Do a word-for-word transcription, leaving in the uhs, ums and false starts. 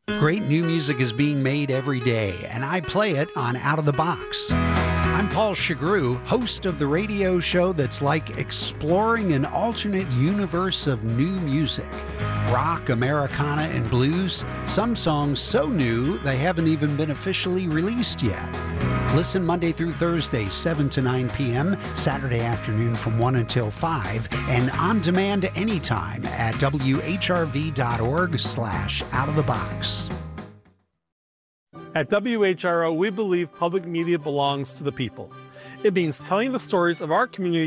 Great new music is being made every day, and I play it on Out of the Box. I'm Paul Chagru, host of the radio show that's like exploring an alternate universe of new music. Rock, Americana, and blues. Some songs so new they haven't even been officially released yet. Listen Monday through Thursday, seven to nine p.m., Saturday afternoon from one until five, and on demand anytime at W H R V dot org slash out of the box. At W H R O, we believe public media belongs to the people. It means telling the stories of our community